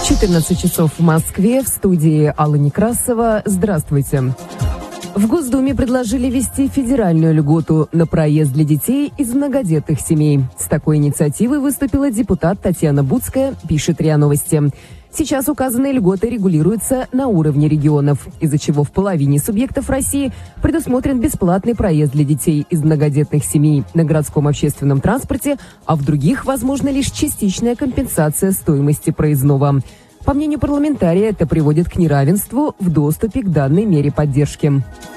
14 часов в Москве, в студии Алла Некрасова. Здравствуйте. В Госдуме предложили ввести федеральную льготу на проезд для детей из многодетных семей. С такой инициативой выступила депутат Татьяна Буцкая, пишет РИА Новости. Сейчас указанные льготы регулируются на уровне регионов, из-за чего в половине субъектов России предусмотрен бесплатный проезд для детей из многодетных семей на городском общественном транспорте, а в других возможна лишь частичная компенсация стоимости проездного. По мнению парламентария, это приводит к неравенству в доступе к данной мере поддержки.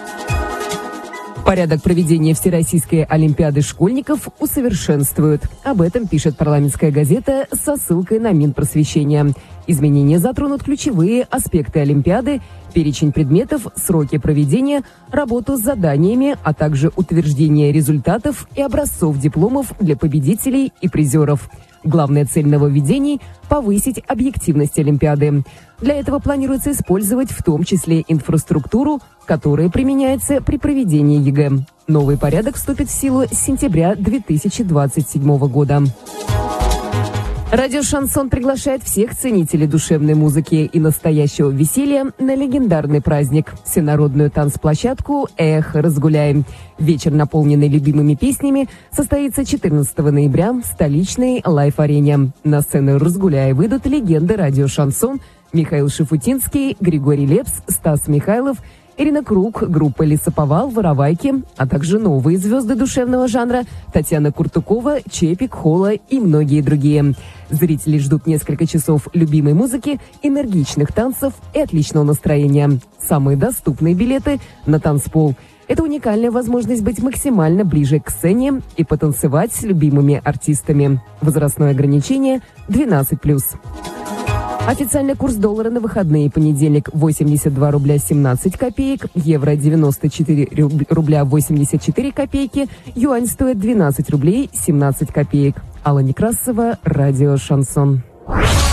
Порядок проведения Всероссийской олимпиады школьников усовершенствуют. Об этом пишет парламентская газета со ссылкой на Минпросвещения. Изменения затронут ключевые аспекты олимпиады, перечень предметов, сроки проведения, работу с заданиями, а также утверждение результатов и образцов дипломов для победителей и призеров. Главная цель нововведений – повысить объективность Олимпиады. Для этого планируется использовать в том числе инфраструктуру, которая применяется при проведении ЕГЭ. Новый порядок вступит в силу с сентября 2027 года. Радио «Шансон» приглашает всех ценителей душевной музыки и настоящего веселья на легендарный праздник – всенародную танцплощадку «Эх, разгуляем». Вечер, наполненный любимыми песнями, состоится 14 ноября в столичной Лайф-арене. На сцену «Разгуляй» выйдут легенды радио «Шансон» Михаил Шафутинский, Григорий Лепс, Стас Михайлов, Ирина Круг, группа «Лесоповал», «Воровайки», а также новые звезды душевного жанра Татьяна Куртукова, Чепик, Холла и многие другие. Зрители ждут несколько часов любимой музыки, энергичных танцев и отличного настроения. Самые доступные билеты на танцпол. Это уникальная возможность быть максимально ближе к сцене и потанцевать с любимыми артистами. Возрастное ограничение 12+. Официальный курс доллара на выходные: понедельник 82 рубля 17 копеек, евро 94 рубля 84 копейки, юань стоит 12 рублей 17 копеек. Алла Некрасова, радио «Шансон».